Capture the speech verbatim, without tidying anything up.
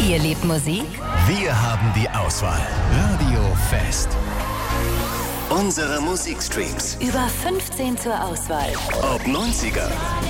Ihr liebt Musik? Wir haben die Auswahl. Radio Fest. Unsere Musikstreams. Über fünfzehn zur Auswahl. Ob neunziger,